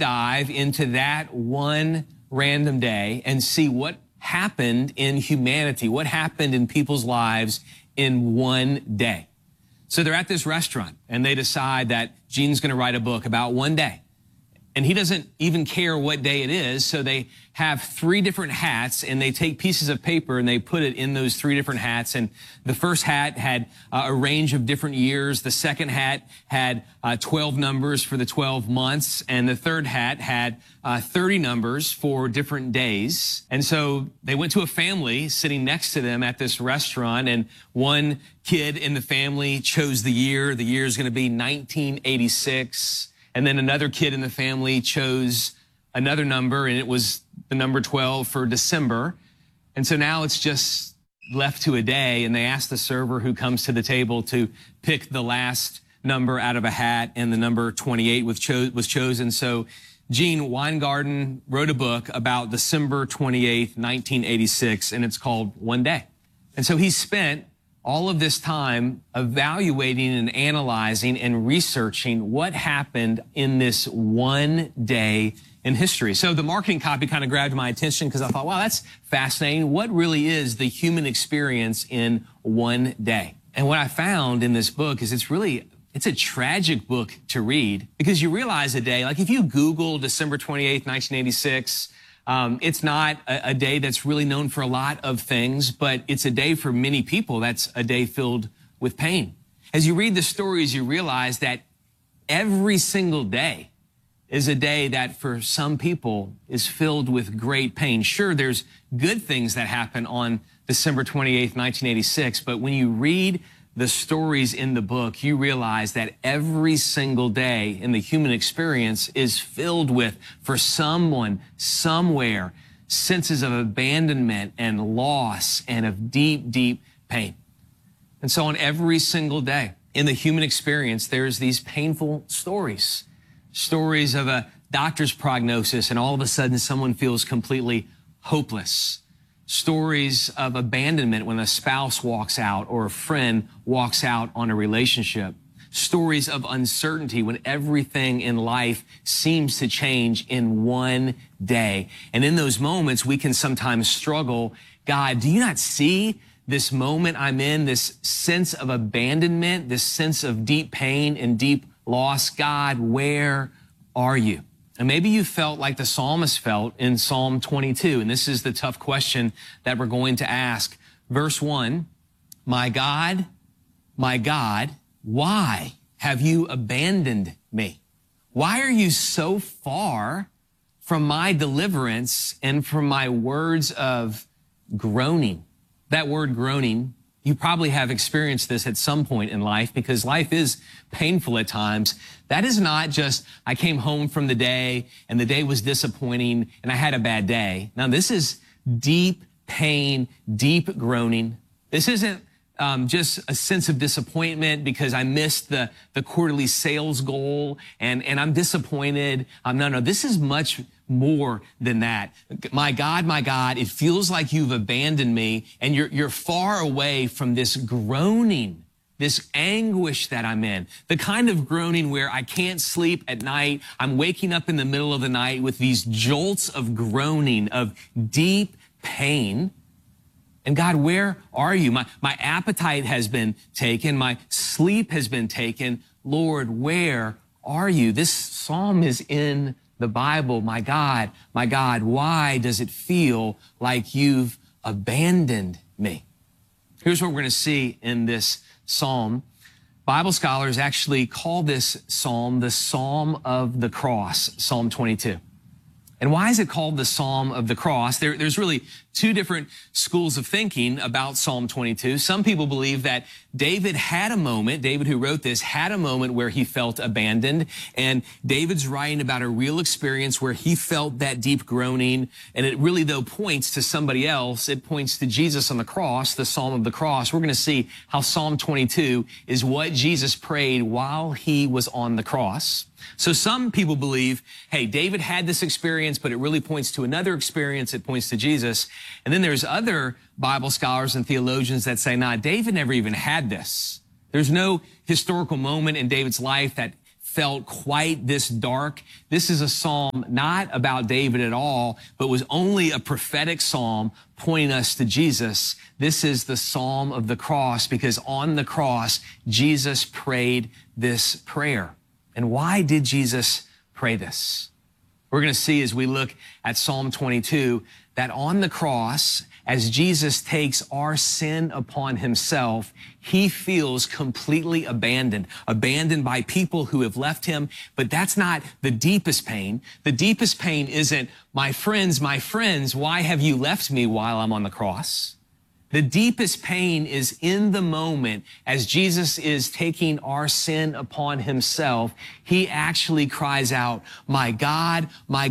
dive into that one random day and see what happened in humanity, what happened in people's lives in one day. So they're at this restaurant and they decide that Gene's going to write a book about one day. And he doesn't even care what day it is. So they have 3 different hats and they take pieces of paper and they put it in those 3 different hats. And the first hat had a range of different years. The second hat had 12 numbers for the 12 months. And the third hat had 30 numbers for different days. And so they went to a family sitting next to them at this restaurant. And one kid in the family chose the year. The year is going to be 1986. And then another kid in the family chose another number, and it was the number 12 for December. And so now it's just left to a day, and they ask the server who comes to the table to pick the last number out of a hat, and the number 28 was chosen. So Gene Weingarten wrote a book about December 28th, 1986, and it's called One Day. And so he spent all of this time evaluating and analyzing and researching what happened in this one day in history. So the marketing copy kind of grabbed my attention because I thought, wow, that's fascinating. What really is the human experience in one day? And what I found in this book is it's a tragic book to read because you realize a day, like if you Google December 28th, 1986, it's not a day that's really known for a lot of things, but it's a day for many people that's a day filled with pain. As you read the stories, you realize that every single day is a day that for some people is filled with great pain. Sure, there's good things that happen on December 28th, 1986, but when you read the stories in the book, you realize that every single day in the human experience is filled with, for someone, somewhere, senses of abandonment and loss and of deep, deep pain. And so on every single day in the human experience, there's these painful stories. Stories of a doctor's prognosis and all of a sudden someone feels completely hopeless. Stories of abandonment when a spouse walks out or a friend walks out on a relationship. Stories of uncertainty when everything in life seems to change in one day. And in those moments, we can sometimes struggle. God, do you not see this moment I'm in, this sense of abandonment, this sense of deep pain and deep loss? God, where are you? And maybe you felt like the psalmist felt in Psalm 22. And this is the tough question that we're going to ask. Verse 1, my God, why have you abandoned me? Why are you so far from my deliverance and from my words of groaning? That word groaning, you probably have experienced this at some point in life because life is painful at times. That is not just, I came home from the day and the day was disappointing and I had a bad day. Now, this is deep pain, deep groaning. This isn't just a sense of disappointment because I missed the quarterly sales goal and I'm disappointed. No, this is much more than that. My God, it feels like you've abandoned me and you're far away from this groaning, this anguish that I'm in, the kind of groaning where I can't sleep at night. I'm waking up in the middle of the night with these jolts of groaning, of deep pain. And God, where are you? My appetite has been taken. My sleep has been taken. Lord, where are you? This psalm is in the Bible. My God, why does it feel like you've abandoned me? Here's what we're going to see in this psalm. Bible scholars actually call this psalm the Psalm of the Cross, Psalm 22. And why is it called the Psalm of the Cross? There's really 2 different schools of thinking about Psalm 22. Some people believe that David who wrote this, had a moment where he felt abandoned. And David's writing about a real experience where he felt that deep groaning. And it really, though, points to somebody else. It points to Jesus on the cross, the Psalm of the Cross. We're going to see how Psalm 22 is what Jesus prayed while he was on the cross. So some people believe, hey, David had this experience, but it really points to another experience. It points to Jesus. And then there's other Bible scholars and theologians that say, nah, David never even had this. There's no historical moment in David's life that felt quite this dark. This is a psalm not about David at all, but was only a prophetic psalm pointing us to Jesus. This is the Psalm of the Cross, because on the cross, Jesus prayed this prayer. And why did Jesus pray this? We're going to see as we look at Psalm 22 that on the cross, as Jesus takes our sin upon himself, he feels completely abandoned by people who have left him. But that's not the deepest pain. The deepest pain isn't, my friends, why have you left me while I'm on the cross? The deepest pain is in the moment as Jesus is taking our sin upon himself. He actually cries out, my God,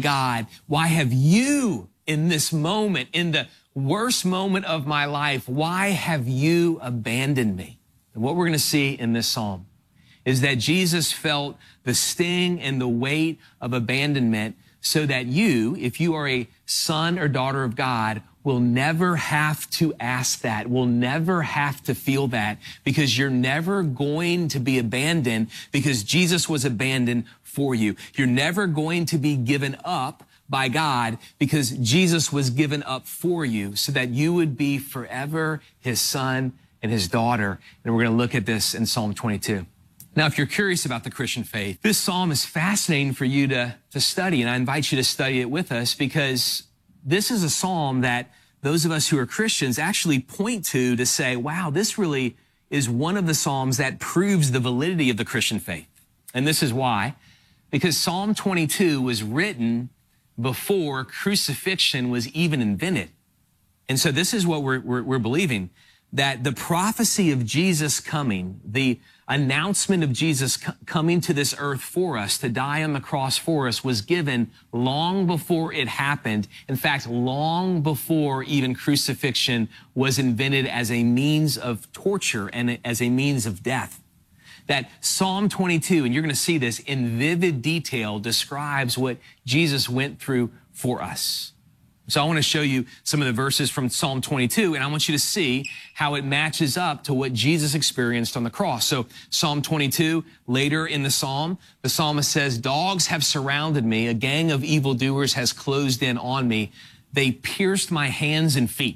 why have you in this moment, in the worst moment of my life, why have you abandoned me? And what we're going to see in this psalm is that Jesus felt the sting and the weight of abandonment so that you, if you are a son or daughter of God, will never have to ask that, will never have to feel that, because you're never going to be abandoned because Jesus was abandoned for you. You're never going to be given up by God because Jesus was given up for you so that you would be forever his son and his daughter. And we're going to look at this in Psalm 22. Now, if you're curious about the Christian faith, this psalm is fascinating for you to study, and I invite you to study it with us because this is a psalm that those of us who are Christians actually point to say, wow, this really is one of the psalms that proves the validity of the Christian faith. And this is why, because Psalm 22 was written before crucifixion was even invented. And so this is what we're believing, that the prophecy of Jesus coming, the announcement of Jesus coming to this earth for us, to die on the cross for us, was given long before it happened. In fact, long before even crucifixion was invented as a means of torture and as a means of death. That Psalm 22, and you're going to see this in vivid detail, describes what Jesus went through for us. So I want to show you some of the verses from Psalm 22, and I want you to see how it matches up to what Jesus experienced on the cross. So Psalm 22, later in the psalm, the psalmist says, dogs have surrounded me. A gang of evildoers has closed in on me. They pierced my hands and feet.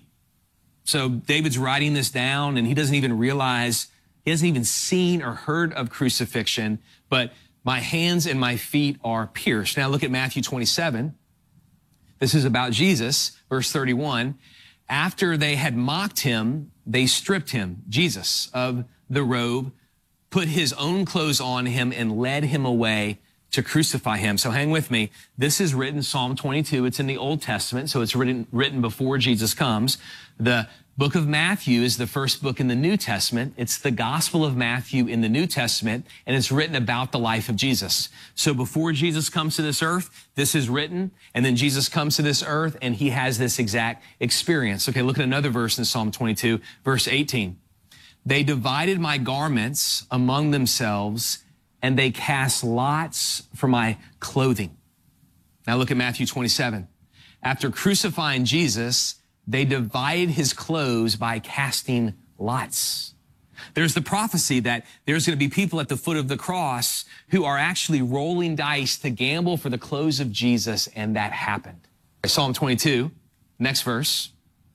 So David's writing this down, and he doesn't even realize, he hasn't even seen or heard of crucifixion, but my hands and my feet are pierced. Now look at Matthew 27. This is about Jesus, verse 31. After they had mocked him, they stripped him, Jesus, of the robe, put his own clothes on him, and led him away to crucify him. So hang with me. This is written, Psalm 22. It's in the Old Testament, so it's written before Jesus comes. The book of Matthew is the first book in the New Testament. It's the Gospel of Matthew in the New Testament, and it's written about the life of Jesus. So before Jesus comes to this earth, this is written, and then Jesus comes to this earth, and he has this exact experience. Okay, look at another verse in Psalm 22, verse 18. They divided my garments among themselves, and they cast lots for my clothing. Now look at Matthew 27. After crucifying Jesus, they divided his clothes by casting lots. There's the prophecy that there's going to be people at the foot of the cross who are actually rolling dice to gamble for the clothes of Jesus, and that happened. Psalm 22, next verse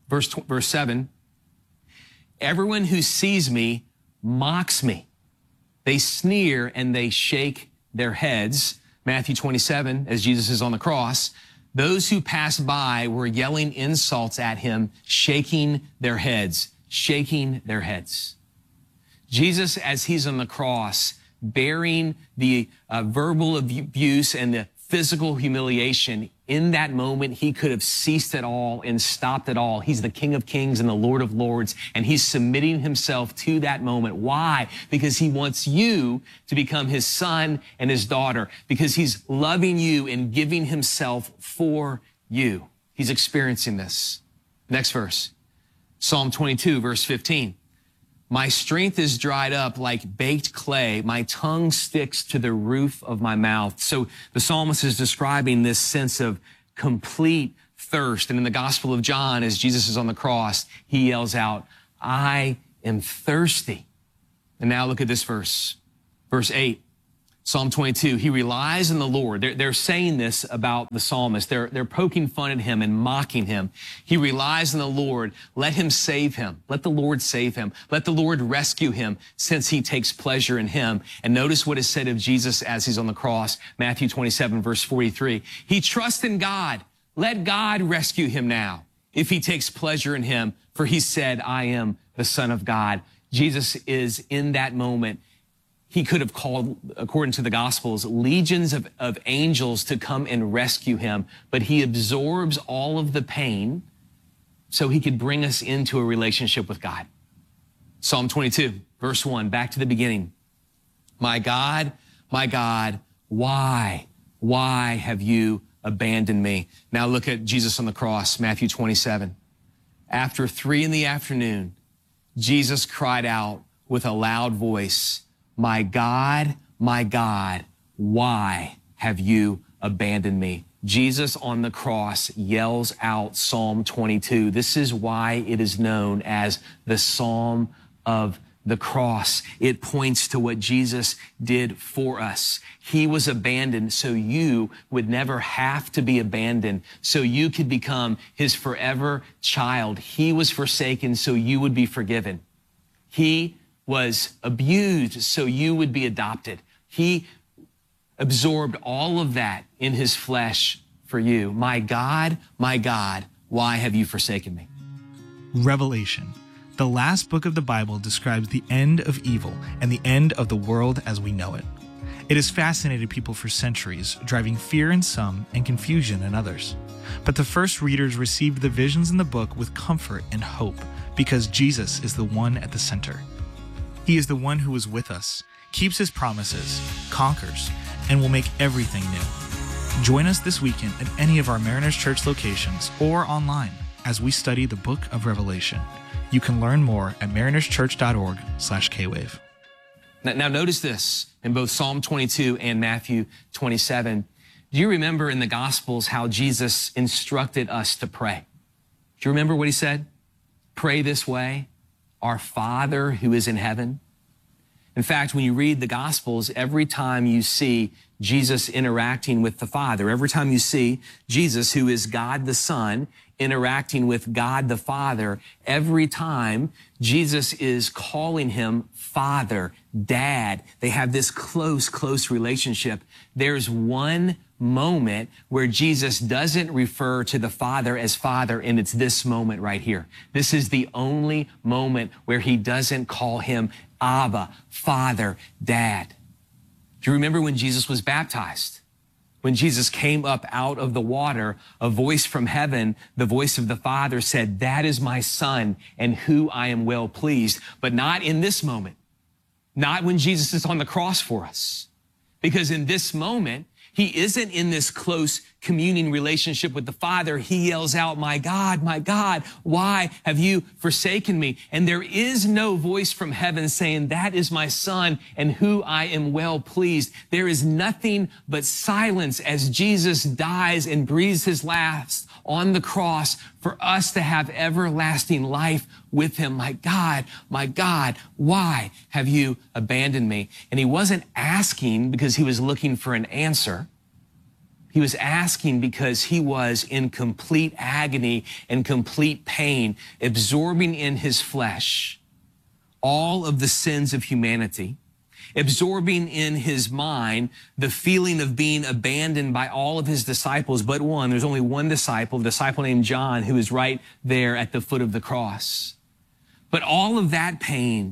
7. Everyone who sees me mocks me. They sneer and they shake their heads. Matthew 27, as Jesus is on the cross, those who passed by were yelling insults at him, shaking their heads, shaking their heads. Jesus, as he's on the cross, bearing the verbal abuse and the physical humiliation, in that moment, he could have ceased it all and stopped it all. He's the King of Kings and the Lord of Lords, and he's submitting himself to that moment. Why? Because he wants you to become his son and his daughter, because he's loving you and giving himself for you. He's experiencing this. Next verse, Psalm 22, verse 15. My strength is dried up like baked clay. My tongue sticks to the roof of my mouth. So the psalmist is describing this sense of complete thirst. And in the Gospel of John, as Jesus is on the cross, he yells out, I am thirsty. And now look at this verse, verse 8. Psalm 22, he relies on the Lord. They're saying this about the psalmist. They're poking fun at him and mocking him. He relies on the Lord. Let him save him. Let the Lord save him. Let the Lord rescue him since he takes pleasure in him. And notice what is said of Jesus as he's on the cross. Matthew 27, verse 43. He trusts in God. Let God rescue him now if he takes pleasure in him. For he said, I am the Son of God. Jesus is in that moment. He could have called, according to the Gospels, legions of angels to come and rescue him, but he absorbs all of the pain so he could bring us into a relationship with God. Psalm 22, verse 1, back to the beginning. My God, why have you abandoned me? Now look at Jesus on the cross, Matthew 27. After 3 p.m, Jesus cried out with a loud voice, my God, why have you abandoned me? Jesus on the cross yells out Psalm 22. This is why it is known as the Psalm of the cross. It points to what Jesus did for us. He was abandoned so you would never have to be abandoned, so you could become his forever child. He was forsaken so you would be forgiven. He was abused so you would be adopted. He absorbed all of that in his flesh for you. My God, why have you forsaken me? Revelation, the last book of the Bible, describes the end of evil and the end of the world as we know it. It has fascinated people for centuries, driving fear in some and confusion in others. But the first readers received the visions in the book with comfort and hope because Jesus is the one at the center. He is the one who is with us, keeps his promises, conquers, and will make everything new. Join us this weekend at any of our Mariners Church locations or online as we study the book of Revelation. You can learn more at marinerschurch.org/kwave. Now notice this in both Psalm 22 and Matthew 27. Do you remember in the Gospels how Jesus instructed us to pray? Do you remember what he said? Pray this way. Our Father who is in heaven. In fact, when you read the Gospels, every time you see Jesus interacting with the Father, every time you see Jesus, who is God the Son, interacting with God the Father, every time Jesus is calling him Father, Dad. They have this close relationship. There's one moment where Jesus doesn't refer to the Father as Father, and it's this moment right here. This is the only moment where he doesn't call him Abba, Father, Dad. Do you remember when Jesus was baptized? When Jesus came up out of the water, a voice from heaven, the voice of the Father said, that is my Son and who I am well pleased. But not in this moment, not when Jesus is on the cross for us. Because in this moment, he isn't in this close communing relationship with the Father. He yells out, my God, why have you forsaken me? And there is no voice from heaven saying, that is my Son and who I am well pleased. There is nothing but silence as Jesus dies and breathes his last on the cross for us to have everlasting life with him. My God, why have you abandoned me? And he wasn't asking because he was looking for an answer. He was asking because he was in complete agony and complete pain, absorbing in his flesh all of the sins of humanity, absorbing in his mind the feeling of being abandoned by all of his disciples, but one. There's only one disciple, a disciple named John, who is right there at the foot of the cross. But all of that pain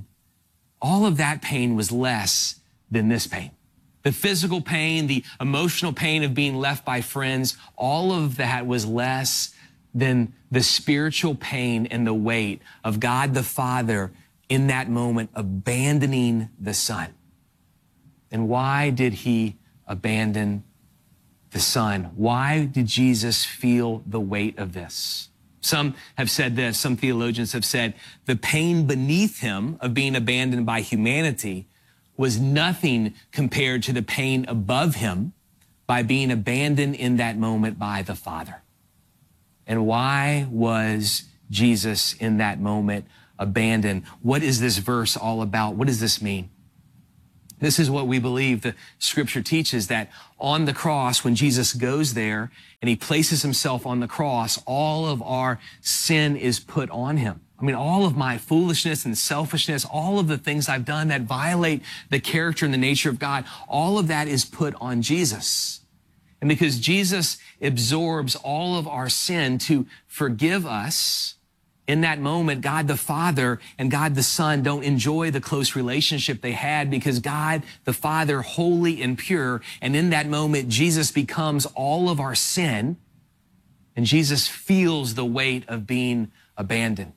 was less than this pain. The physical pain, the emotional pain of being left by friends, all of that was less than the spiritual pain and the weight of God the Father in that moment abandoning the Son. And why did he abandon the Son? Why did Jesus feel the weight of this? Some have said this, some theologians have said, the pain beneath him of being abandoned by humanity was nothing compared to the pain above him by being abandoned in that moment by the Father. And why was Jesus in that moment abandoned? What is this verse all about? What does this mean? This is what we believe the scripture teaches, that on the cross, when Jesus goes there and he places himself on the cross, all of our sin is put on him. I mean, all of my foolishness and selfishness, all of the things I've done that violate the character and the nature of God, all of that is put on Jesus. And because Jesus absorbs all of our sin to forgive us, in that moment, God the Father and God the Son don't enjoy the close relationship they had because God the Father, holy and pure, and in that moment, Jesus becomes all of our sin, and Jesus feels the weight of being abandoned.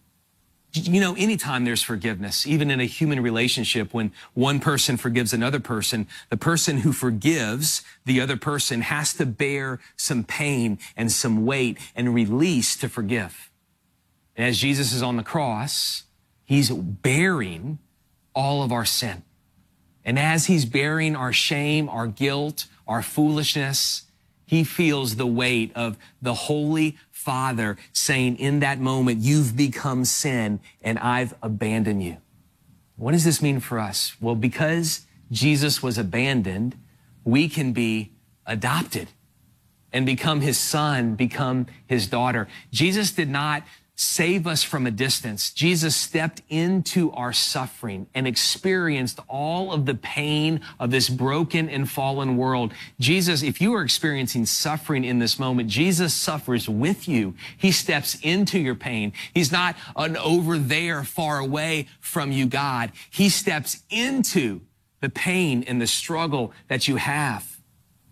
You know, anytime there's forgiveness, even in a human relationship, when one person forgives another person, the person who forgives the other person has to bear some pain and some weight and release to forgive. And as Jesus is on the cross, he's bearing all of our sin. And as he's bearing our shame, our guilt, our foolishness, he feels the weight of the Holy Father saying in that moment, you've become sin and I've abandoned you. What does this mean for us? Well, because Jesus was abandoned, we can be adopted and become his son, become his daughter. Jesus did not save us from a distance. Jesus stepped into our suffering and experienced all of the pain of this broken and fallen world. Jesus, if you are experiencing suffering in this moment, Jesus suffers with you. He steps into your pain. He's not an over there, far away from you, God. He steps into the pain and the struggle that you have.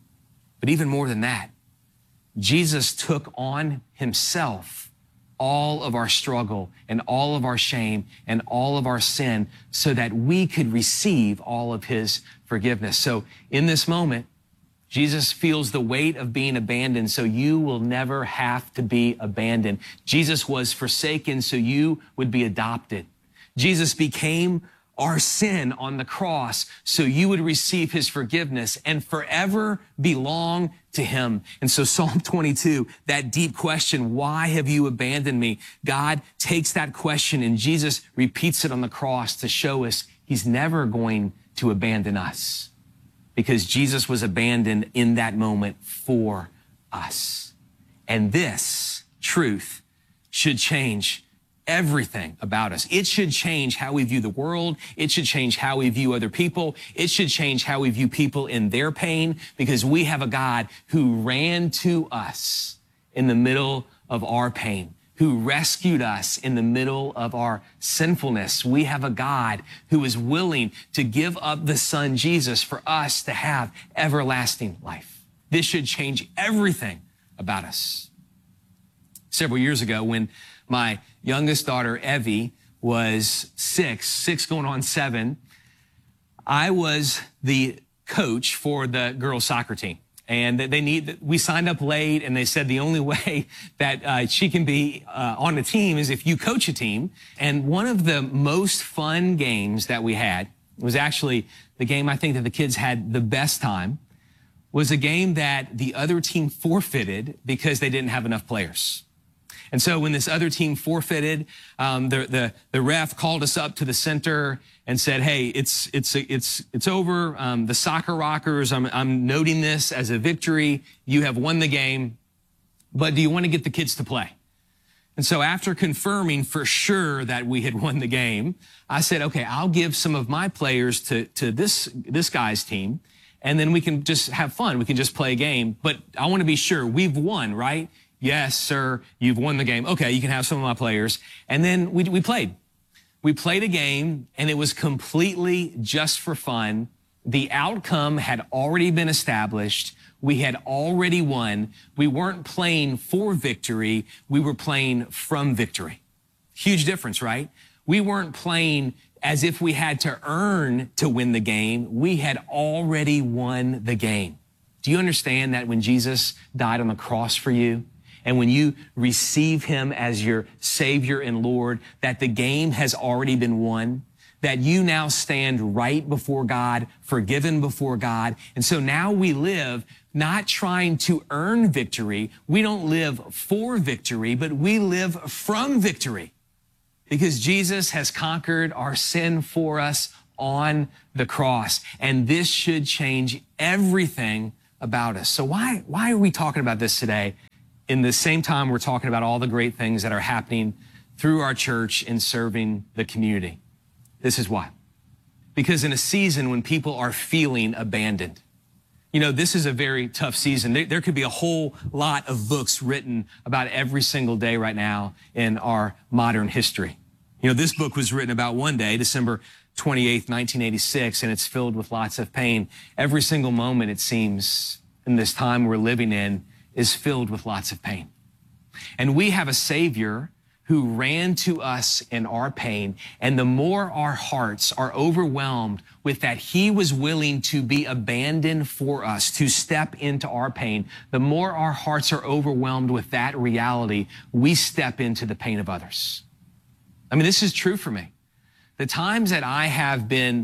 But even more than that, Jesus took on himself all of our struggle and all of our shame and all of our sin so that we could receive all of his forgiveness. So in this moment, Jesus feels the weight of being abandoned, so you will never have to be abandoned. Jesus was forsaken, so you would be adopted. Jesus became our sin on the cross, so you would receive his forgiveness and forever belong to him. And so Psalm 22, that deep question, why have you abandoned me? God takes that question and Jesus repeats it on the cross to show us he's never going to abandon us because Jesus was abandoned in that moment for us. And this truth should change everything about us. It should change how we view the world. It should change how we view other people. It should change how we view people in their pain because we have a God who ran to us in the middle of our pain, who rescued us in the middle of our sinfulness. We have a God who is willing to give up the Son Jesus for us to have everlasting life. This should change everything about us. Several years ago, when my youngest daughter, Evie, was six going on 7. I was the coach for the girls' soccer team. And we signed up late, and they said the only way that she can be on a team is if you coach a team. And one of the most fun games that we had was actually the game I think that the kids had the best time, was a game that the other team forfeited because they didn't have enough players. And so when this other team forfeited, the ref called us up to the center and said, "Hey, it's over. The Soccer Rockers, I'm noting this as a victory. You have won the game, but do you want to get the kids to play?" And so after confirming for sure that we had won the game, I said, "Okay, I'll give some of my players to this guy's team, and then we can just have fun. We can just play a game. But I want to be sure we've won, right?" "Yes, sir, you've won the game." "Okay, you can have some of my players." And then we played. We played a game, and it was completely just for fun. The outcome had already been established. We had already won. We weren't playing for victory. We were playing from victory. Huge difference, right? We weren't playing as if we had to earn to win the game. We had already won the game. Do you understand that when Jesus died on the cross for you, and when you receive him as your Savior and Lord, that the game has already been won, that you now stand right before God, forgiven before God. And so now we live not trying to earn victory. We don't live for victory, but we live from victory because Jesus has conquered our sin for us on the cross. And this should change everything about us. So why are we talking about this today? In the same time, we're talking about all the great things that are happening through our church in serving the community. This is why. Because in a season when people are feeling abandoned, you know, this is a very tough season. There could be a whole lot of books written about every single day right now in our modern history. You know, this book was written about one day, December 28th, 1986, and it's filled with lots of pain. Every single moment, it seems, in this time we're living in, is filled with lots of pain. And we have a Savior who ran to us in our pain. And the more our hearts are overwhelmed with that he was willing to be abandoned for us, to step into our pain, the more our hearts are overwhelmed with that reality, we step into the pain of others. I mean, this is true for me. The times that I have been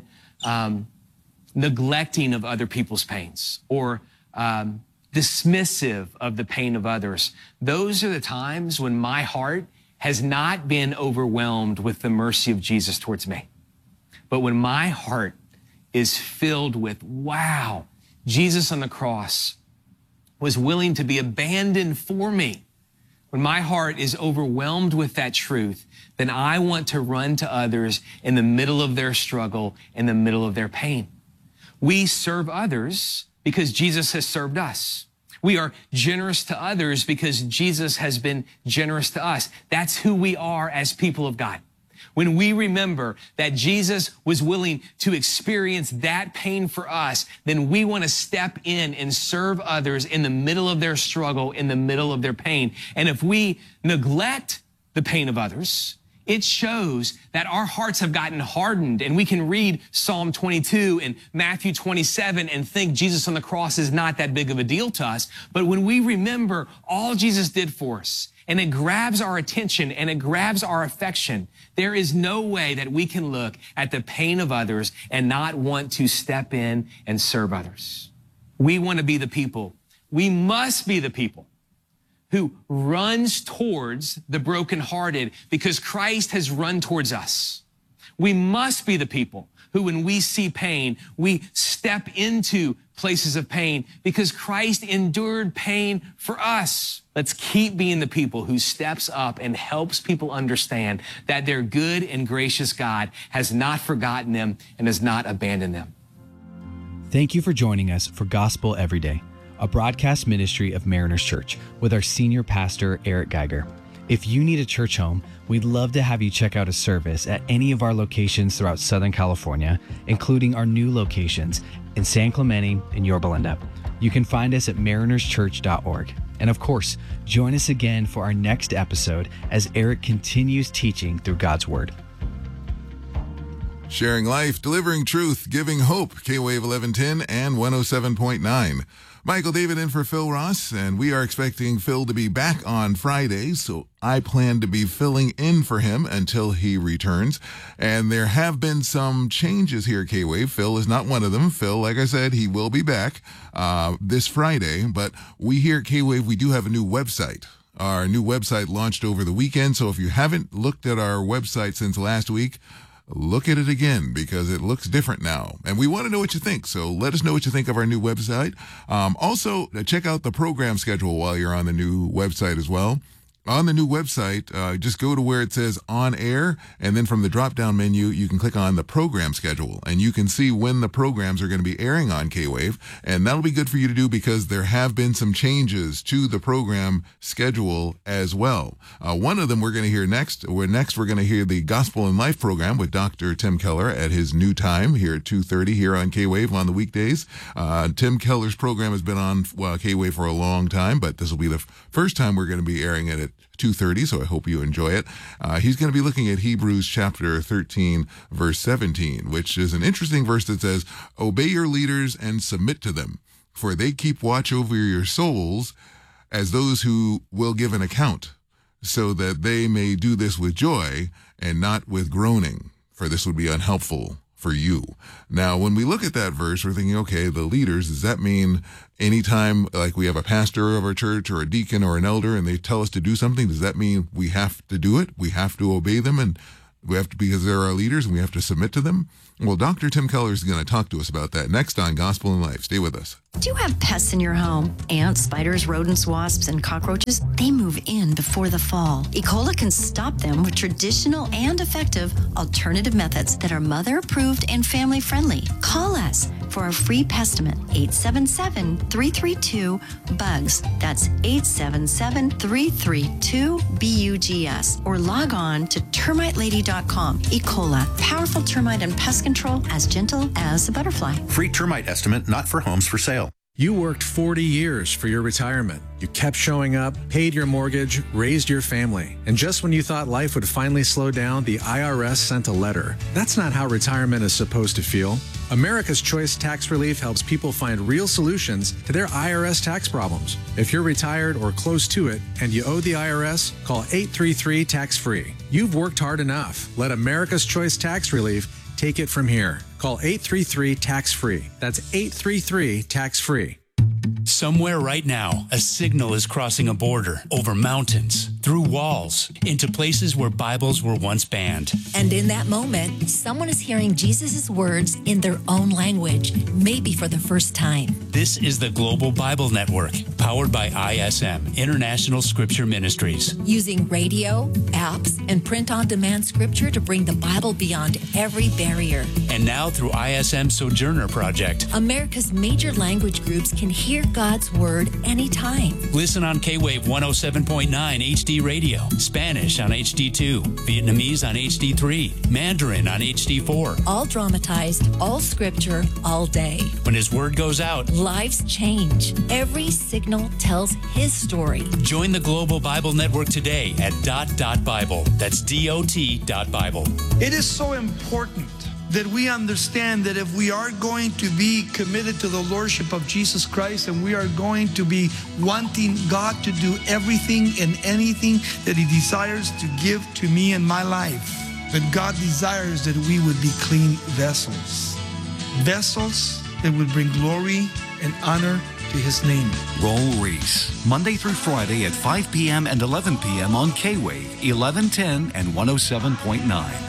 neglecting of other people's pains or dismissive of the pain of others, those are the times when my heart has not been overwhelmed with the mercy of Jesus towards me. But when my heart is filled with, wow, Jesus on the cross was willing to be abandoned for me. When my heart is overwhelmed with that truth, then I want to run to others in the middle of their struggle, in the middle of their pain. We serve others because Jesus has served us. We are generous to others because Jesus has been generous to us. That's who we are as people of God. When we remember that Jesus was willing to experience that pain for us, then we want to step in and serve others in the middle of their struggle, in the middle of their pain. And if we neglect the pain of others, it shows that our hearts have gotten hardened, and we can read Psalm 22 and Matthew 27 and think Jesus on the cross is not that big of a deal to us. But when we remember all Jesus did for us, and it grabs our attention and it grabs our affection, there is no way that we can look at the pain of others and not want to step in and serve others. We want to be the people. We must be the people who runs towards the brokenhearted because Christ has run towards us. We must be the people who, when we see pain, we step into places of pain because Christ endured pain for us. Let's keep being the people who steps up and helps people understand that their good and gracious God has not forgotten them and has not abandoned them. Thank you for joining us for Gospel Every Day, a broadcast ministry of Mariners Church with our senior pastor, Eric Geiger. If you need a church home, we'd love to have you check out a service at any of our locations throughout Southern California, including our new locations in San Clemente and Yorba Linda. You can find us at marinerschurch.org. And of course, join us again for our next episode as Eric continues teaching through God's Word. Sharing life, delivering truth, giving hope, K-Wave 1110 and 107.9. Michael David in for Phil Ross, and we are expecting Phil to be back on Friday, so I plan to be filling in for him until he returns. And there have been some changes here at K-Wave. Phil is not one of them. Phil, like I said, he will be back this Friday, but we here at K-Wave, we do have a new website. Our new website launched over the weekend, so if you haven't looked at our website since last week, look at it again because it looks different now. And we want to know what you think. So let us know what you think of our new website. Also, check out the program schedule while you're on the new website as well. On the new website, just go to where it says on air, and then from the drop-down menu, you can click on the program schedule, and you can see when the programs are going to be airing on K-Wave, and that'll be good for you to do because there have been some changes to the program schedule as well. One of them we're going to hear next. We're going to hear the Gospel in Life program with Dr. Tim Keller at his new time here at 2:30 here on K-Wave on the weekdays. Tim Keller's program has been on K-Wave for a long time, but this will be the first time we're going to be airing it at 2:30, so I hope you enjoy it. He's going to be looking at Hebrews chapter 13, verse 17, which is an interesting verse that says, "Obey your leaders and submit to them, for they keep watch over your souls as those who will give an account, so that they may do this with joy and not with groaning, for this would be unhelpful for you." Now, when we look at that verse, we're thinking, okay, the leaders, does that mean anytime like we have a pastor of our church or a deacon or an elder and they tell us to do something, does that mean we have to do it? We have to obey them? And We have to, because they're our leaders and we have to submit to them? Well, Dr. Tim Keller is going to talk to us about that next on Gospel in Life. Stay with us. Do you have pests in your home? Ants, spiders, rodents, wasps, and cockroaches? They move in before the fall. Ecola can stop them with traditional and effective alternative methods that are mother-approved and family-friendly. Call us for our free pestimate, 877-332-BUGS. That's 877-332-BUGS. Or log on to termitelady.com. Ecola, powerful termite and pest control as gentle as a butterfly. Free termite estimate, not for homes for sale. You worked 40 years for your retirement. You kept showing up, paid your mortgage, raised your family. And just when you thought life would finally slow down, the IRS sent a letter. That's not how retirement is supposed to feel. America's Choice Tax Relief helps people find real solutions to their IRS tax problems. If you're retired or close to it and you owe the IRS, call 833-TAX-FREE. You've worked hard enough. Let America's Choice Tax Relief take it from here. Call 833-TAX-FREE. That's 833-TAX-FREE. Somewhere right now, a signal is crossing a border, over mountains, through walls, into places where Bibles were once banned. And in that moment, someone is hearing Jesus' words in their own language, maybe for the first time. This is the Global Bible Network, powered by ISM, International Scripture Ministries. Using radio, apps, and print-on-demand scripture to bring the Bible beyond every barrier. And now through ISM Sojourner Project, America's major language groups can hear God's Word anytime. Listen on K-Wave 107.9 HD Radio, Spanish on HD2, Vietnamese on HD3, Mandarin on HD4. All dramatized, all scripture, all day. When His Word goes out, lives change. Every signal tells His story. Join the Global Bible Network today at .Bible. That's DOT.Bible. It is so important that we understand that if we are going to be committed to the Lordship of Jesus Christ and we are going to be wanting God to do everything and anything that He desires to give to me in my life, that God desires that we would be clean vessels. Vessels that would bring glory and honor to His name. Roll Reese, Monday through Friday at 5 p.m. and 11 p.m. on K-Wave, 1110 and 107.9.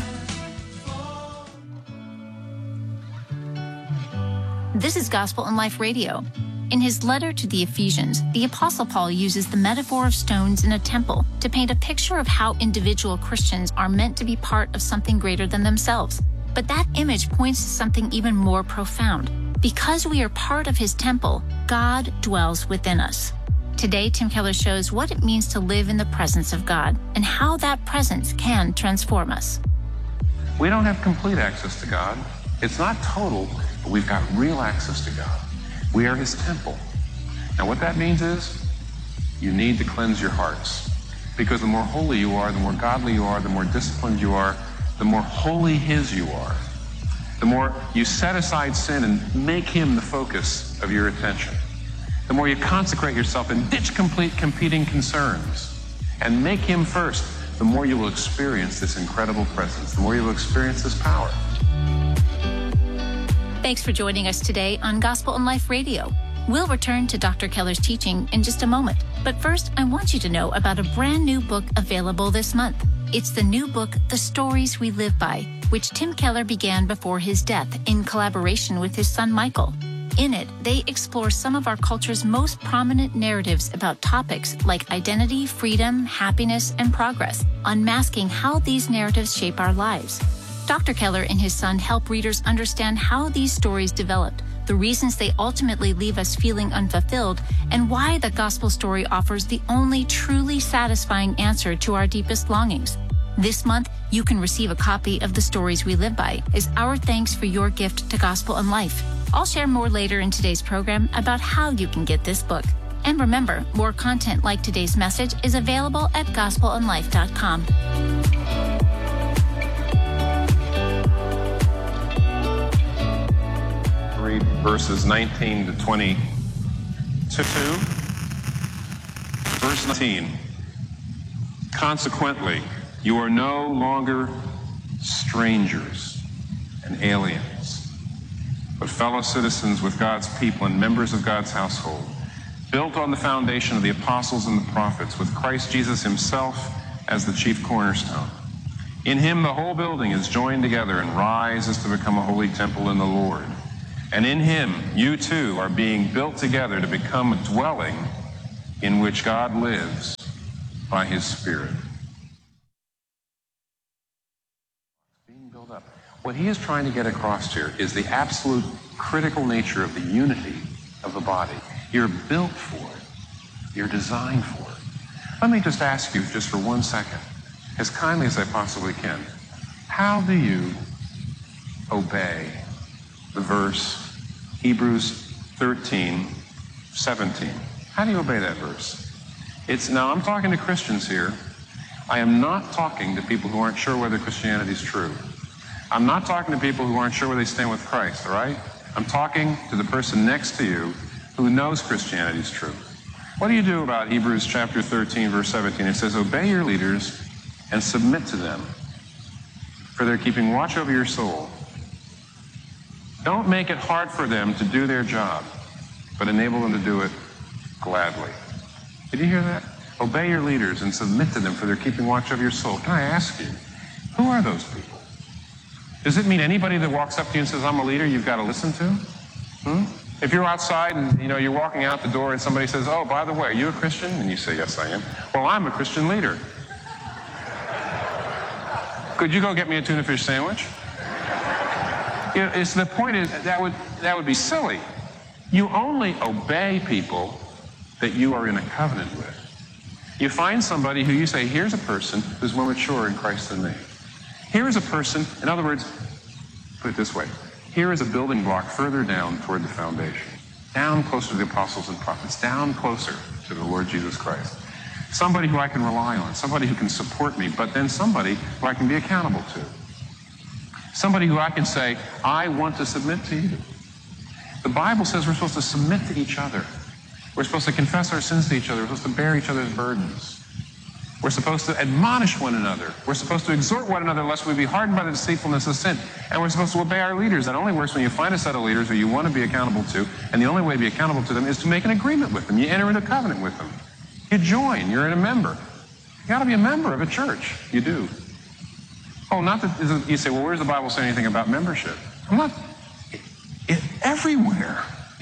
This is Gospel in Life Radio. In his letter to the Ephesians, the Apostle Paul uses the metaphor of stones in a temple to paint a picture of how individual Christians are meant to be part of something greater than themselves. But that image points to something even more profound. Because we are part of his temple, God dwells within us. Today, Tim Keller shows what it means to live in the presence of God and how that presence can transform us. We don't have complete access to God. It's not total, but we've got real access to God. We are His temple. Now what that means is you need to cleanse your hearts, because the more holy you are, the more godly you are, the more disciplined you are, the more holy His you are. The more you set aside sin and make Him the focus of your attention. The more you consecrate yourself and ditch competing concerns and make Him first, the more you will experience this incredible presence, the more you will experience this power. Thanks for joining us today on Gospel in Life Radio. We'll return to Dr. Keller's teaching in just a moment. But first, I want you to know about a brand new book available this month. It's the new book, The Stories We Live By, which Tim Keller began before his death in collaboration with his son Michael. In it, they explore some of our culture's most prominent narratives about topics like identity, freedom, happiness, and progress, unmasking how these narratives shape our lives. Dr. Keller and his son help readers understand how these stories developed, the reasons they ultimately leave us feeling unfulfilled, and why the gospel story offers the only truly satisfying answer to our deepest longings. This month, you can receive a copy of The Stories We Live By as our thanks for your gift to Gospel in Life. I'll share more later in today's program about how you can get this book. And remember, more content like today's message is available at gospelinlife.com. Read verses 19 to 22. Verse 19. Consequently, you are no longer strangers and aliens, but fellow citizens with God's people and members of God's household, built on the foundation of the apostles and the prophets, with Christ Jesus Himself as the chief cornerstone. In him the whole building is joined together and rises to become a holy temple in the Lord. And in him you too are being built together to become a dwelling in which God lives by his Spirit. Being built up. What he is trying to get across here is the absolute critical nature of the unity of the body. You're built for it. You're designed for it. Let me just ask you just for 1 second, as kindly as I possibly can, how do you obey the verse Hebrews 13:17? How do you obey that verse? Now I'm talking to Christians here. I am not talking to people who aren't sure whether Christianity is true. I'm not talking to people who aren't sure where they stand with Christ, all right? I'm talking to the person next to you who knows Christianity is true. What do you do about Hebrews chapter 13, verse 17? It says, obey your leaders and submit to them, for they're keeping watch over your soul. Don't make it hard for them to do their job, but enable them to do it gladly. Did you hear that? Obey your leaders and submit to them, for they're keeping watch over your soul. Can I ask you, who are those people? Does it mean anybody that walks up to you and says, I'm a leader, you've got to listen to? If you're outside and you're walking out the door and somebody says, oh, by the way, are you a Christian? And you say, yes, I am. Well, I'm a Christian leader. Could you go get me a tuna fish sandwich? The point is that would be silly. You only obey people that you are in a covenant with. You find somebody who you say, here's a person who's more mature in Christ than me. Here is a person, in other words, put it this way, here is a building block further down toward the foundation, down closer to the apostles and prophets, down closer to the Lord Jesus Christ. Somebody who I can rely on, somebody who can support me, but then somebody who I can be accountable to. Somebody who I can say, I want to submit to you. The Bible says we're supposed to submit to each other. We're supposed to confess our sins to each other. We're supposed to bear each other's burdens. We're supposed to admonish one another. We're supposed to exhort one another lest we be hardened by the deceitfulness of sin. And we're supposed to obey our leaders. That only works when you find a set of leaders who you want to be accountable to, and the only way to be accountable to them is to make an agreement with them. You enter into a covenant with them. You join. You're a member. You got to be a member of a church. You do. Oh, not that you say, well, where does the Bible say anything about membership? I'm not. Everywhere.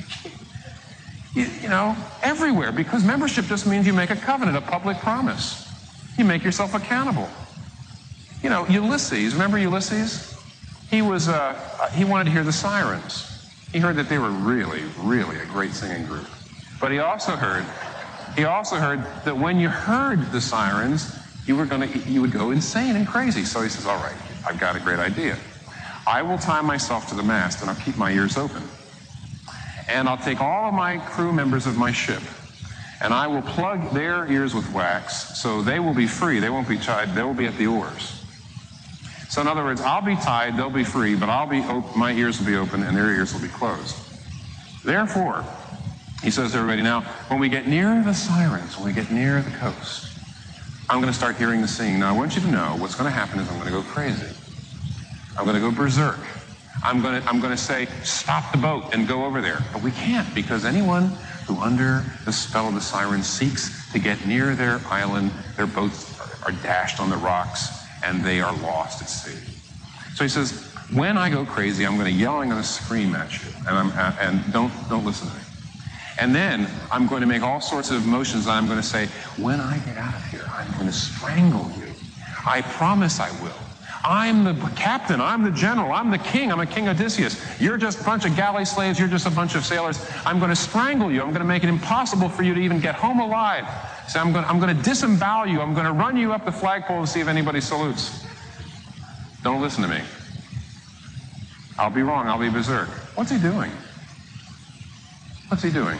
Everywhere. Because membership just means you make a covenant, a public promise. You make yourself accountable. Ulysses, remember Ulysses? He wanted to hear the sirens. He heard that they were really, really a great singing group. But he also heard that when you heard the sirens, you would go insane and crazy. So he says, all right, I've got a great idea. I will tie myself to the mast and I'll keep my ears open. And I'll take all of my crew members of my ship and I will plug their ears with wax so they will be free. They won't be tied. They will be at the oars. So in other words, I'll be tied, they'll be free, but my ears will be open and their ears will be closed. Therefore, he says to everybody, now, when we get near the sirens, when we get near the coast, I'm going to start hearing the singing. Now, I want you to know what's going to happen is I'm going to go crazy. I'm going to go berserk. I'm going to say, stop the boat and go over there. But we can't, because anyone who under the spell of the sirens seeks to get near their island, their boats are dashed on the rocks and they are lost at sea. So he says, when I go crazy, I'm going to yell, I'm going to scream at you, and don't listen to me. And then I'm going to make all sorts of motions, and I'm going to say, when I get out of here, I'm going to strangle you. I promise I will. I'm the captain, I'm the general, I'm the king, I'm a King Odysseus. You're just a bunch of galley slaves, you're just a bunch of sailors. I'm going to strangle you. I'm going to make it impossible for you to even get home alive. So I'm going to disembowel you. I'm going to run you up the flagpole to see if anybody salutes. Don't listen to me. I'll be wrong, I'll be berserk. What's he doing? What's he doing?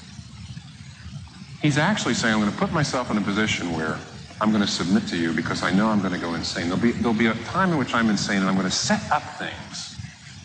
He's actually saying, I'm going to put myself in a position where I'm going to submit to you because I know I'm going to go insane. There'll be a time in which I'm insane and I'm going to set up things.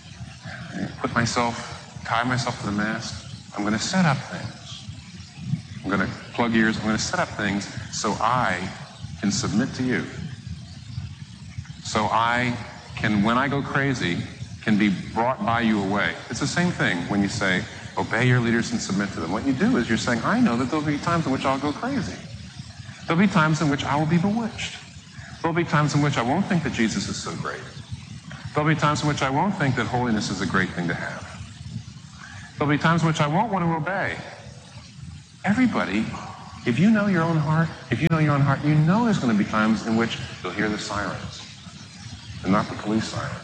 Tie myself to the mast. I'm going to set up things. I'm going to plug ears. I'm going to set up things so I can submit to you. So I can, when I go crazy, can be brought by you away. It's the same thing when you say, obey your leaders and submit to them. What you do is you're saying, I know that there'll be times in which I'll go crazy. There'll be times in which I will be bewitched. There'll be times in which I won't think that Jesus is so great. There'll be times in which I won't think that holiness is a great thing to have. There'll be times in which I won't want to obey. Everybody, if you know your own heart, you know there's going to be times in which you'll hear the sirens and not the police sirens.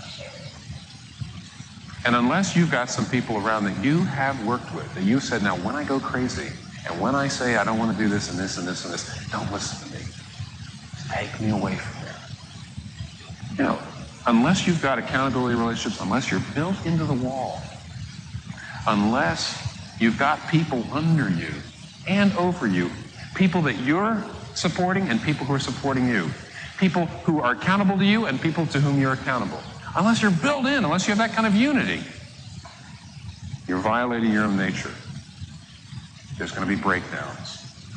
And unless you've got some people around that you have worked with, that you said, now when I go crazy, and when I say I don't want to do this and this and this and this, don't listen to me. Take me away from there. You know, unless you've got accountability relationships, unless you're built into the wall, unless you've got people under you and over you, people that you're supporting and people who are supporting you, people who are accountable to you and people to whom you're accountable. Unless you're built in, unless you have that kind of unity, you're violating your own nature. There's going to be breakdowns.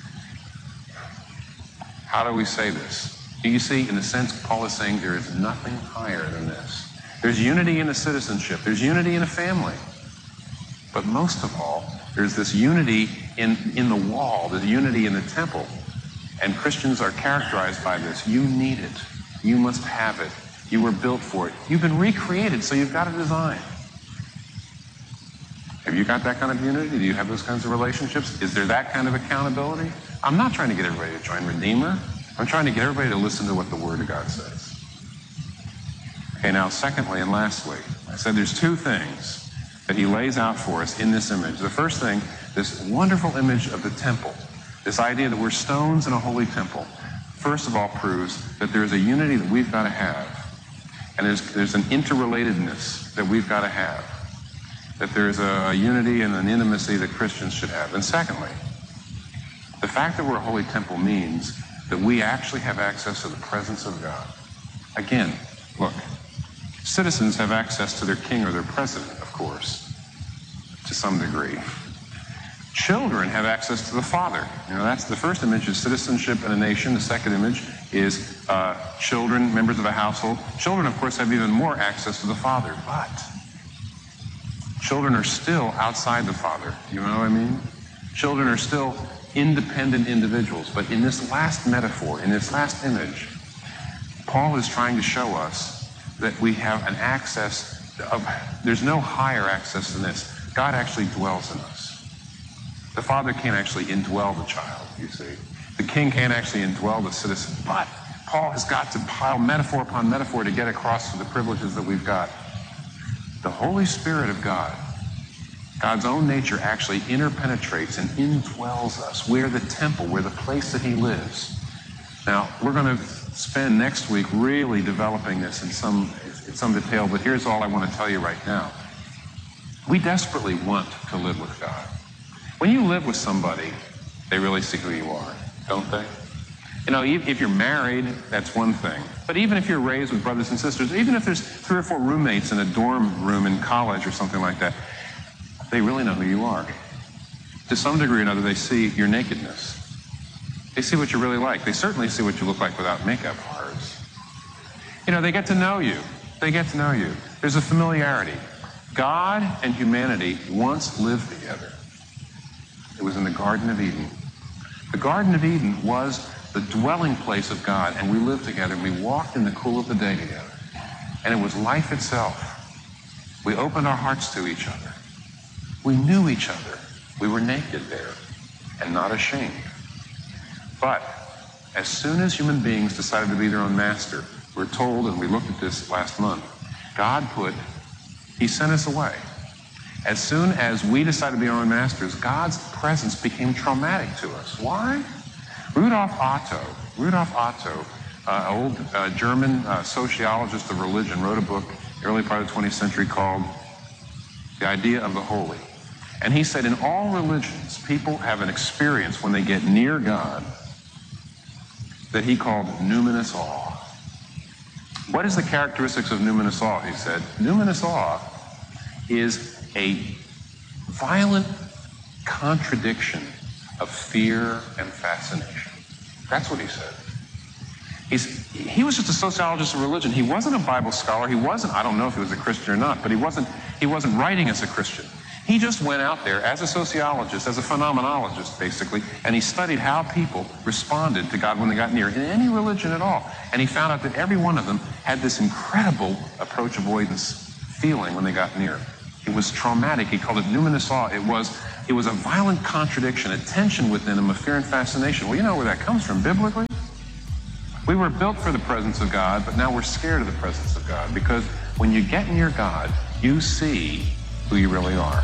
How do we say this? You see, in a sense, Paul is saying there is nothing higher than this. There's unity in a citizenship. There's unity in a family. But most of all, there's this unity in the wall, there's unity in the temple. And Christians are characterized by this. You need it. You must have it. You were built for it. You've been recreated, so you've got a design. Have you got that kind of unity? Do you have those kinds of relationships? Is there that kind of accountability? I'm not trying to get everybody to join Redeemer. I'm trying to get everybody to listen to what the Word of God says. Okay, now secondly and lastly, I said there's two things that he lays out for us in this image. The first thing, this wonderful image of the temple, this idea that we're stones in a holy temple, first of all proves that there's a unity that we've got to have. And there's an interrelatedness that we've got to have. That there's a unity and an intimacy that Christians should have. And secondly, the fact that we're a holy temple means that we actually have access to the presence of God. Again, look, citizens have access to their king or their president, of course, to some degree. Children have access to the Father. You know, that's the first image is citizenship in a nation. The second image is children, members of a household. Children, of course, have even more access to the Father, but children are still outside the Father. You know what I mean? Children are still independent individuals. But in this last metaphor, in this last image, Paul is trying to show us that we have an access of, there's no higher access than this. God actually dwells in us. The Father can't actually indwell the child, you see. The king can't actually indwell the citizen. But Paul has got to pile metaphor upon metaphor to get across to the privileges that we've got. The Holy Spirit of God, God's own nature actually interpenetrates and indwells us. We're the temple. We're the place that he lives. Now, we're going to spend next week really developing this in some detail, but here's all I want to tell you right now. We desperately want to live with God. When you live with somebody, they really see who you are, don't they? You know, if you're married, that's one thing. But even if you're raised with brothers and sisters, even if there's 3 or 4 roommates in a dorm room in college or something like that, they really know who you are. To some degree or another, they see your nakedness. They see what you're really like. They certainly see what you look like without makeup, ours. You know, they get to know you. They get to know you. There's a familiarity. God and humanity once lived together. It was in the Garden of Eden. The Garden of Eden was the dwelling place of God, and we lived together, and we walked in the cool of the day together. And it was life itself. We opened our hearts to each other. We knew each other. We were naked there and not ashamed. But as soon as human beings decided to be their own master, we're told, and we looked at this last month, he sent us away. As soon as we decided to be our own masters, God's presence became traumatic to us. Why? Rudolf Otto, an old German sociologist of religion, wrote a book early part of the 20th century called The Idea of the Holy. And he said in all religions, people have an experience when they get near God that he called numinous awe. What is the characteristics of numinous awe? He said, numinous awe is a violent contradiction of fear and fascination. That's what he said. He was just a sociologist of religion. He wasn't a Bible scholar. I don't know if he was a Christian or not, but he wasn't writing as a Christian. He just went out there as a sociologist, as a phenomenologist, basically, and he studied how people responded to God when they got near, in any religion at all. And he found out that every one of them had this incredible approach avoidance feeling when they got near. It was traumatic. He called it numinous awe. It was a violent contradiction, a tension within them of fear and fascination. Well, you know where that comes from biblically? We were built for the presence of God, but now we're scared of the presence of God, because when you get near God, you see who you really are.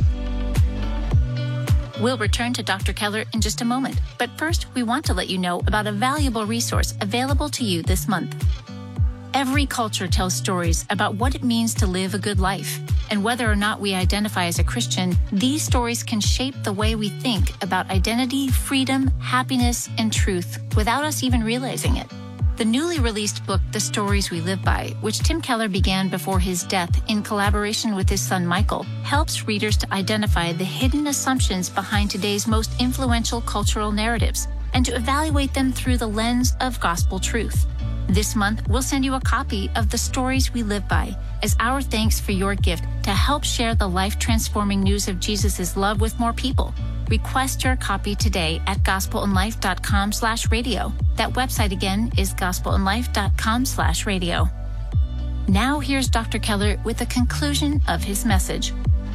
We'll return to Dr. Keller in just a moment, but first we want to let you know about a valuable resource available to you this month. Every culture tells stories about what it means to live a good life, and whether or not we identify as a Christian, these stories can shape the way we think about identity, freedom, happiness, and truth without us even realizing it. The newly released book, The Stories We Live By, which Tim Keller began before his death in collaboration with his son Michael, helps readers to identify the hidden assumptions behind today's most influential cultural narratives and to evaluate them through the lens of gospel truth. This month, we'll send you a copy of The Stories We Live By as our thanks for your gift to help share the life-transforming news of Jesus' love with more people. Request your copy today at gospelandlife.com/radio. That website again is gospelandlife.com/radio. Now here's Dr. Keller with the conclusion of his message.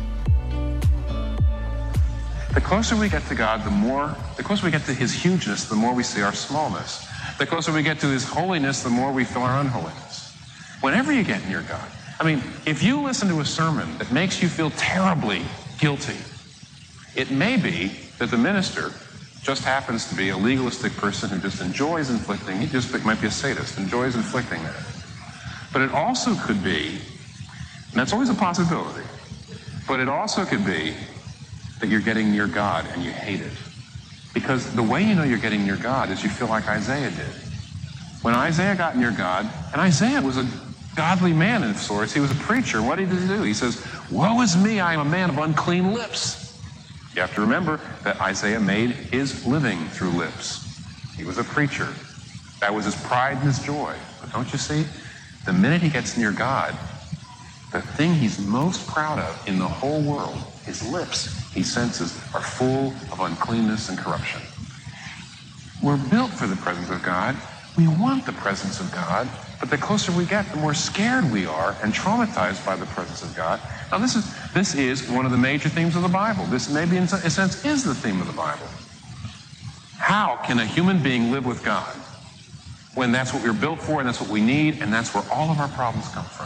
The closer we get to God, the closer we get to his hugeness, the more we see our smallness. The closer we get to his holiness, the more we feel our unholiness. Whenever you get near God, if you listen to a sermon that makes you feel terribly guilty, it may be that the minister just happens to be a legalistic person who just enjoys inflicting, it might be a sadist, enjoys inflicting that. But it also could be, and that's always a possibility, but it also could be that you're getting near God and you hate it. Because the way you know you're getting near God is you feel like Isaiah did. When Isaiah got near God, and Isaiah was a godly man of sorts, he was a preacher, what did he do? He says, "Woe is me, I am a man of unclean lips." You have to remember that Isaiah made his living through lips. He was a preacher. That was his pride and his joy. But don't you see? The minute he gets near God, the thing he's most proud of in the whole world, his lips, he senses, are full of uncleanness and corruption. We're built for the presence of God. We want the presence of God. But the closer we get, the more scared we are and traumatized by the presence of God. Now, this is one of the major themes of the Bible. This maybe, in a sense, is the theme of the Bible. How can a human being live with God when that's what we're built for, and that's what we need, and that's where all of our problems come from?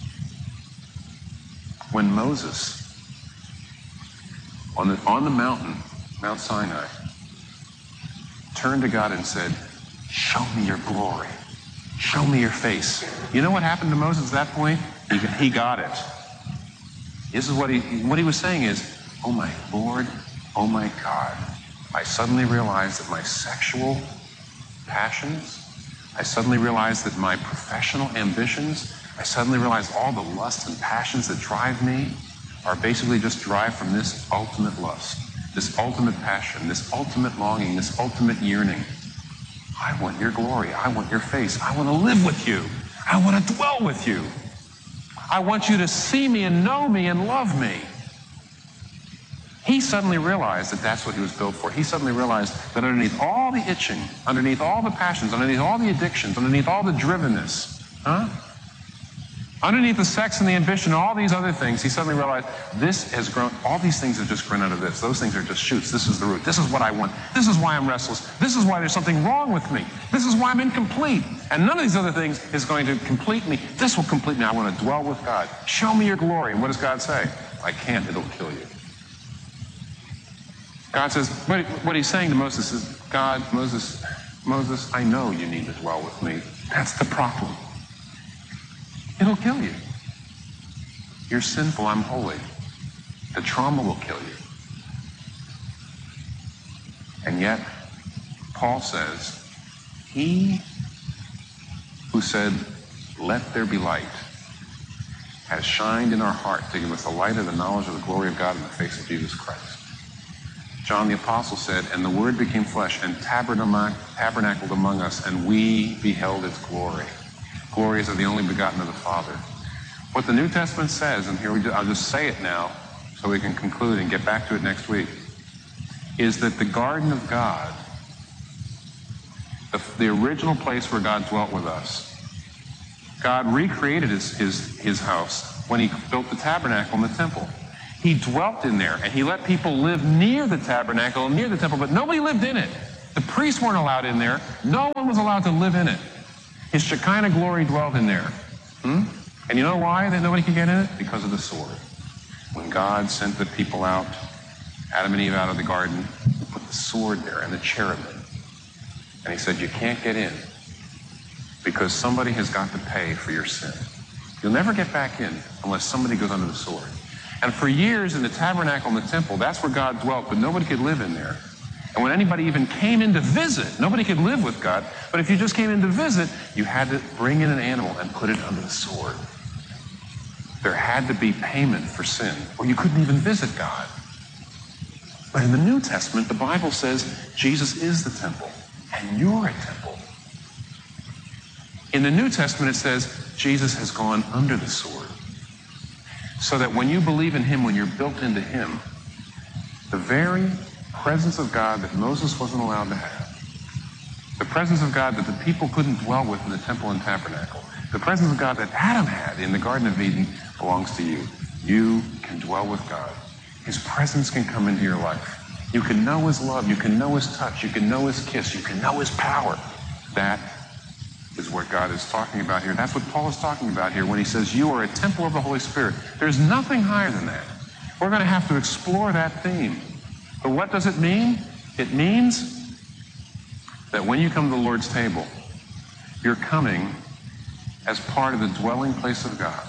When Moses, on the mountain, Mount Sinai, turned to God and said, "Show me your glory. Show me your face." You know what happened to Moses at that point? He got it. This is what he was saying is, "Oh my Lord, oh my God, I suddenly realized that my sexual passions, I suddenly realized that my professional ambitions, I suddenly realized all the lusts and passions that drive me are basically just derived from this ultimate lust, this ultimate passion, this ultimate longing, this ultimate yearning. I want your glory. I want your face. I want to live with you. I want to dwell with you. I want you to see me and know me and love me." He suddenly realized that that's what he was built for. He suddenly realized that underneath all the itching, underneath all the passions, underneath all the addictions, underneath all the drivenness, underneath the sex and the ambition and all these other things, he suddenly realized this has grown, all these things have just grown out of this. Those things are just shoots. This is the root. This is what I want. This is why I'm restless. This is why there's something wrong with me. This is why I'm incomplete. And none of these other things is going to complete me. This will complete me. I want to dwell with God. Show me your glory. And what does God say? I can't. It'll kill you. God says, what he's saying to Moses is, God, Moses, I know you need to dwell with me. That's the problem. It'll kill you. You're sinful, I'm holy. The trauma will kill you. And yet, Paul says, he who said, "Let there be light," has shined in our heart to give us the light of the knowledge of the glory of God in the face of Jesus Christ. John the Apostle said, "And the Word became flesh and tabernacled among us, and we beheld its glory. Glory is of the only begotten of the Father." What the New Testament says, and here I'll just say it now, so we can conclude and get back to it next week, is that the garden of God, the original place where God dwelt with us, God recreated his house when he built the tabernacle and the temple. He dwelt in there, and he let people live near the tabernacle and near the temple, but nobody lived in it. The priests weren't allowed in there. No one was allowed to live in it. His Shekinah glory dwelt in there. And you know why that nobody could get in it? Because of the sword. When God sent the people out, Adam and Eve out of the garden, he put the sword there and the cherubim. And he said, you can't get in because somebody has got to pay for your sin. You'll never get back in unless somebody goes under the sword. And for years in the tabernacle and the temple, that's where God dwelt, but nobody could live in there. And when anybody even came in to visit, nobody could live with God. But if you just came in to visit, you had to bring in an animal and put it under the sword. There had to be payment for sin, or you couldn't even visit God. But in the New Testament, the Bible says Jesus is the temple, and you're a temple. In the New Testament, it says Jesus has gone under the sword, so that when you believe in him, when you're built into him, the very presence of God that Moses wasn't allowed to have, the presence of God that the people couldn't dwell with in the temple and tabernacle, the presence of God that Adam had in the Garden of Eden belongs to you. You can dwell with God. His presence can come into your life. You can know his love. You can know his touch. You can know his kiss. You can know his power. That is what God is talking about here. That's what Paul is talking about here when he says you are a temple of the Holy Spirit. There's nothing higher than that. We're going to have to explore that theme. But what does it mean? It means that when you come to the Lord's table, you're coming as part of the dwelling place of God.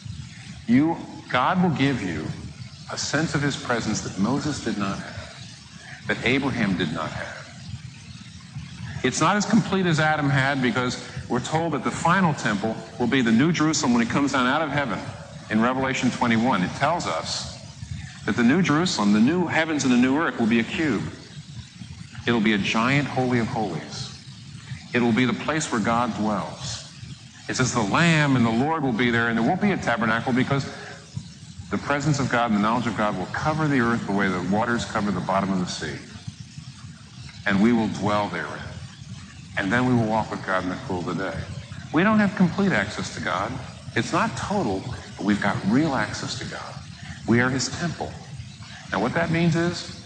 God will give you a sense of his presence that Moses did not have, that Abraham did not have. It's not as complete as Adam had because we're told that the final temple will be the New Jerusalem when it comes down out of heaven. In Revelation 21, it tells us that the New Jerusalem, the new heavens and the new earth will be a cube. It'll be a giant holy of holies. It'll be the place where God dwells. It says the Lamb and the Lord will be there, and there won't be a tabernacle because the presence of God and the knowledge of God will cover the earth the way the waters cover the bottom of the sea. And we will dwell therein. And then we will walk with God in the cool of the day. We don't have complete access to God. It's not total, but we've got real access to God. We are his temple. Now what that means is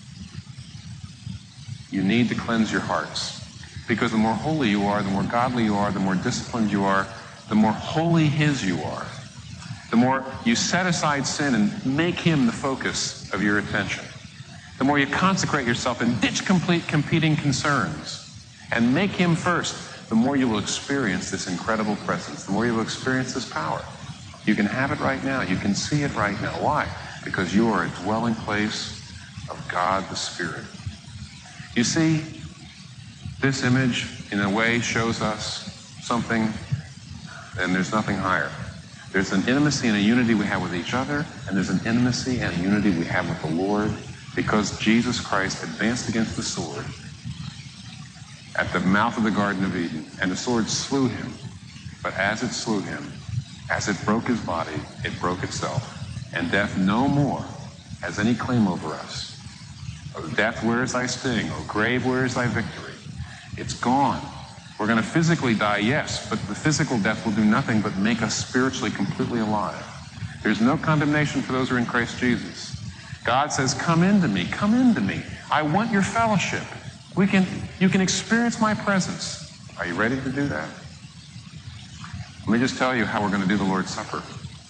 you need to cleanse your hearts. Because the more holy you are, the more godly you are, the more disciplined you are, the more holy his you are. The more you set aside sin and make him the focus of your attention. The more you consecrate yourself and ditch competing concerns and make him first, the more you will experience this incredible presence, the more you will experience this power. You can have it right now. You can see it right now. Why? Because you are a dwelling place of God the Spirit. You see, this image, in a way, shows us something, and there's nothing higher. There's an intimacy and a unity we have with each other, and there's an intimacy and a unity we have with the Lord because Jesus Christ advanced against the sword at the mouth of the Garden of Eden, and the sword slew him. But as it slew him, as it broke his body, it broke itself. And death no more has any claim over us. Oh, death, where is thy sting? Oh, grave, where is thy victory? It's gone. We're going to physically die, yes, but the physical death will do nothing but make us spiritually completely alive. There's no condemnation for those who are in Christ Jesus. God says, come into me, come into me. I want your fellowship. You can experience my presence. Are you ready to do that? Let me just tell you how we're going to do the Lord's Supper.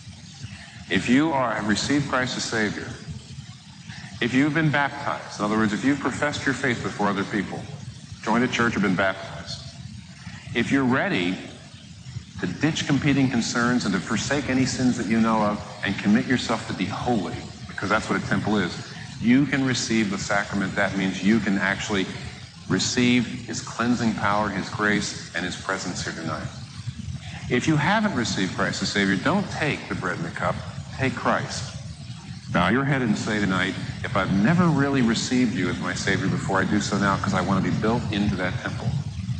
If you have received Christ as Savior, if you've been baptized, in other words, if you've professed your faith before other people, joined a church or been baptized, if you're ready to ditch competing concerns and to forsake any sins that you know of and commit yourself to be holy, because that's what a temple is, you can receive the sacrament. That means you can actually receive his cleansing power, his grace, and his presence here tonight. If you haven't received Christ as Savior, don't take the bread and the cup. Take Christ. Bow your head and say tonight, if I've never really received you as my Savior before, I do so now because I want to be built into that temple.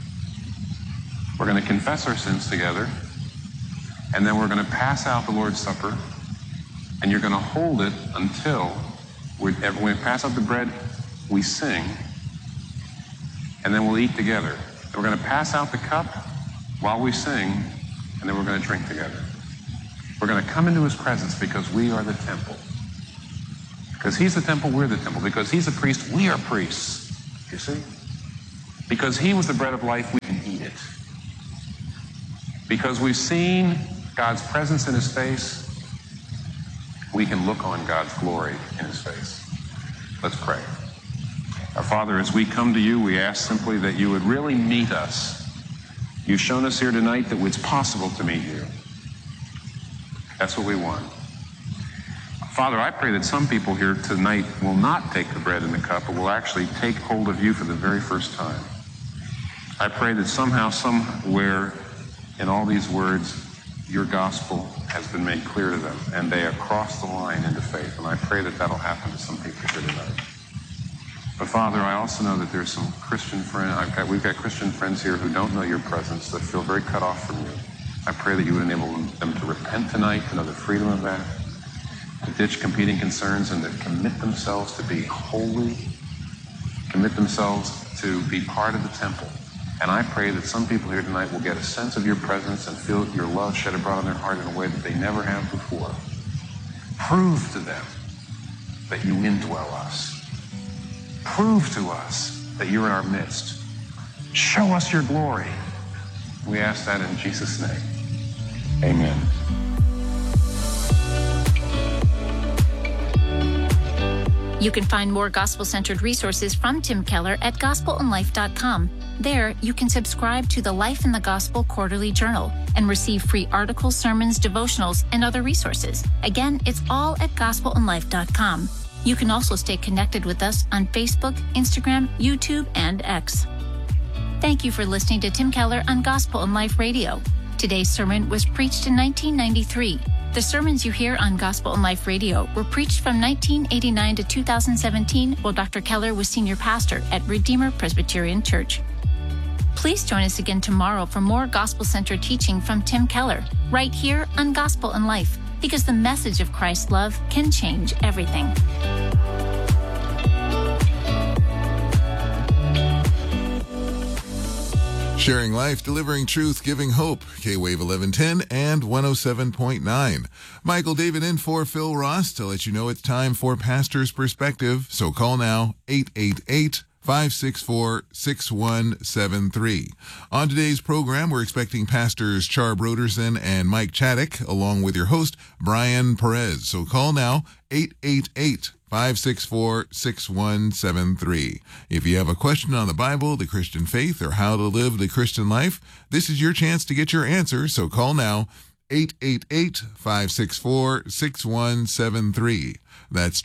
We're going to confess our sins together, and then we're going to pass out the Lord's Supper, And you're going to hold it until when we pass out the bread, we sing, and then we'll eat together. And we're going to pass out the cup while we sing, and then we're going to drink together. We're going to come into his presence because we are the temple. Because he's the temple, we're the temple. Because he's a priest, we are priests. You see? Because he was the bread of life, we can eat it. Because we've seen God's presence in his face, we can look on God's glory in his face. Let's pray. Our Father, as we come to you, we ask simply that you would really meet us. You've shown us here tonight that it's possible to meet you. That's what we want. Father, I pray that some people here tonight will not take the bread and the cup, but will actually take hold of you for the very first time. I pray that somehow, somewhere in all these words, your gospel has been made clear to them, and they have crossed the line into faith. And I pray that that'll happen to some people here tonight. But Father, I also know that there's some Christian friends, we've got Christian friends here who don't know your presence, that feel very cut off from you. I pray that you would enable them to repent tonight, to know the freedom of that, to ditch competing concerns, and to commit themselves to be holy, commit themselves to be part of the temple. And I pray that some people here tonight will get a sense of your presence and feel your love shed abroad on their heart in a way that they never have before. Prove to them that you indwell us. Prove to us that you're in our midst. Show us your glory. We ask that in Jesus' name. Amen. You can find more gospel-centered resources from Tim Keller at gospelandlife.com. There, you can subscribe to the Life in the Gospel Quarterly Journal and receive free articles, sermons, devotionals, and other resources. Again, it's all at gospelandlife.com. You can also stay connected with us on Facebook, Instagram, YouTube, and X. Thank you for listening to Tim Keller on Gospel and Life Radio. Today's sermon was preached in 1993. The sermons you hear on Gospel and Life Radio were preached from 1989 to 2017 while Dr. Keller was senior pastor at Redeemer Presbyterian Church. Please join us again tomorrow for more gospel-centered teaching from Tim Keller, right here on Gospel and Life, because the message of Christ's love can change everything. Sharing life, delivering truth, giving hope. K-Wave 1110 and 107.9. Michael David in for Phil Ross to let you know it's time for Pastor's Perspective. So call now, 888-564-6173. On today's program, we're expecting Pastors Char Broderson and Mike Chaddick, along with your host, Brian Perez. So call now, 888-564-6173. If you have a question on the Bible, the Christian faith, or how to live the Christian life, this is your chance to get your answer. So call now, 888-564-6173. That's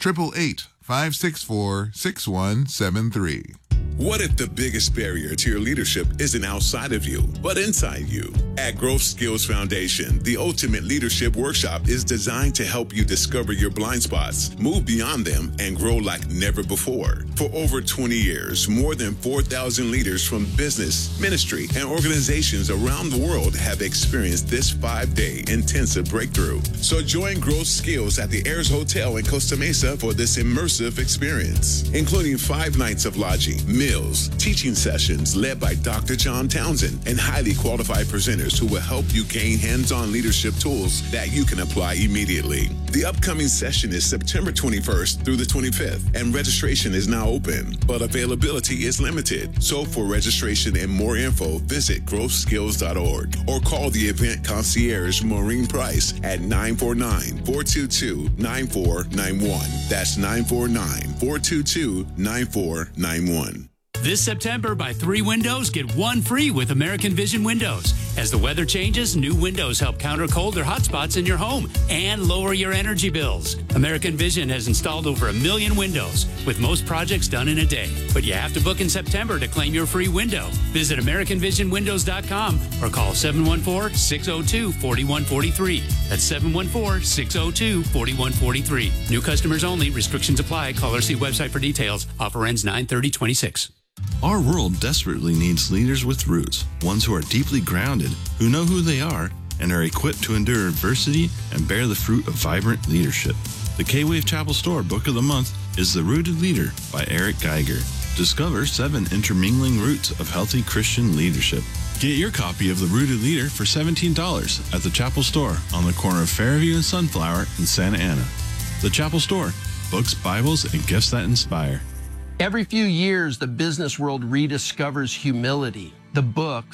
888-564-6173. What if the biggest barrier to your leadership isn't outside of you, but inside you? At Growth Skills Foundation, the Ultimate Leadership Workshop is designed to help you discover your blind spots, move beyond them, and grow like never before. For over 20 years, more than 4,000 leaders from business, ministry, and organizations around the world have experienced this 5-day intensive breakthrough. So join Growth Skills at the Ayers Hotel in Costa Mesa for this immersive experience, including 5 nights of lodging, meals, teaching sessions led by Dr. John Townsend, and highly qualified presenters who will help you gain hands-on leadership tools that you can apply immediately. The upcoming session is September 21st through the 25th, and registration is now open, but availability is limited. So for registration and more info, visit growthskills.org or call the event concierge Maureen Price at 949-422-9491. That's 949-422-9491. This September, buy 3 windows, get 1 free with American Vision Windows. As the weather changes, new windows help counter cold or hot spots in your home and lower your energy bills. American Vision has installed over 1 million windows, with most projects done in a day. But you have to book in September to claim your free window. Visit AmericanVisionWindows.com or call 714-602-4143. That's 714-602-4143. New customers only. Restrictions apply. Call or see website for details. Offer ends 9/30/26. Our world desperately needs leaders with roots, ones who are deeply grounded, who know who they are, and are equipped to endure adversity and bear the fruit of vibrant leadership. The K-Wave Chapel Store Book of the Month is The Rooted Leader by Eric Geiger. Discover 7 intermingling roots of healthy Christian leadership. Get your copy of The Rooted Leader for $17 at the Chapel Store on the corner of Fairview and Sunflower in Santa Ana. The Chapel Store, books, Bibles, and gifts that inspire. Every few years, the business world rediscovers humility. The book,